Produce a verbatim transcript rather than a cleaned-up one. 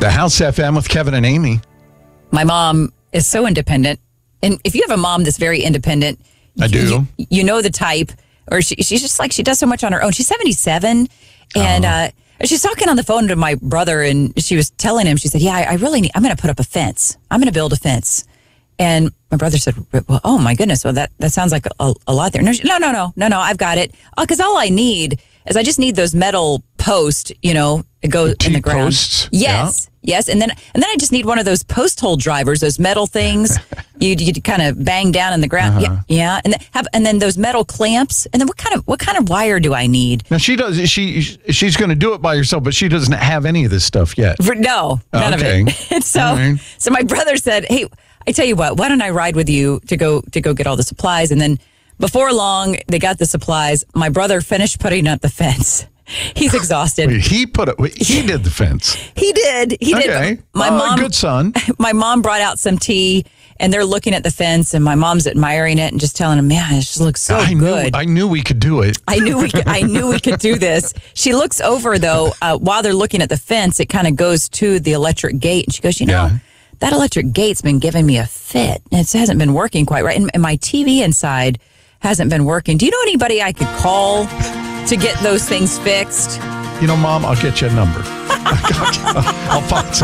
The House F M with Kevin and Amy. My mom is so independent. And if you have a mom that's very independent, I do. You, you know the type, or she, she's just like, she does so much on her own. She's seventy-seven, and uh, she's talking on the phone to my brother, and she was telling him, she said, yeah, I, I really need, I'm going to put up a fence. I'm going to build a fence. And my brother said, well, oh my goodness, well, that, that sounds like a, a lot there. No, she, no, no, no, no, no, I've got it. Because all I need is I just need those metal posts, you know, that go in the ground. Posts? Yes, yeah. yes. And then and then I just need one of those post hole drivers, those metal things you you kind of bang down in the ground. Uh-huh. Yeah, yeah. And then have and then those metal clamps. And then what kind of what kind of wire do I need? Now she does. She she's going to do it by herself, but she doesn't have any of this stuff yet. For, no, none okay. of it. And so right. so my brother said, hey, I tell you what, why don't I ride with you to go to go get all the supplies? And then before long, they got the supplies. My brother finished putting up the fence. He's exhausted. Wait, he put it. Wait, he did the fence. He did. He okay. did. My oh, mom, good son. My mom brought out some tea, and they're looking at the fence, and my mom's admiring it and just telling him, "Man, it just looks so I good." Knew, I knew we could do it. I knew we. Could, I knew we could do this. She looks over though uh, while they're looking at the fence. It kind of goes to the electric gate, and she goes, "You know." Yeah. That electric gate's been giving me a fit. It hasn't been working quite right. And, and my T V inside hasn't been working. Do you know anybody I could call to get those things fixed? You know, Mom, I'll get you a number. I'll find some.